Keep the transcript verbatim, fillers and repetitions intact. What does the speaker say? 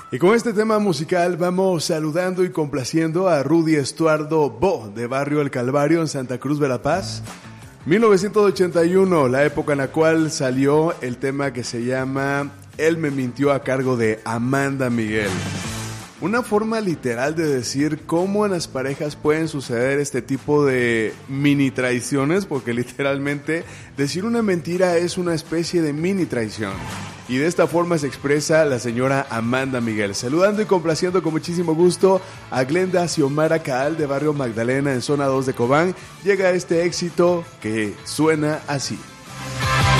Y con este tema musical vamos saludando y complaciendo a Rudy Estuardo Bo, de Barrio El Calvario en Santa Cruz de la Paz. mil novecientos ochenta y uno, la época en la cual salió el tema que se llama Él me mintió, a cargo de Amanda Miguel. Una forma literal de decir cómo en las parejas pueden suceder este tipo de mini traiciones, porque literalmente decir una mentira es una especie de mini traición. Y de esta forma se expresa la señora Amanda Miguel. Saludando y complaciendo con muchísimo gusto a Glenda Xiomara Caal de Barrio Magdalena en zona dos de Cobán, llega este éxito que suena así.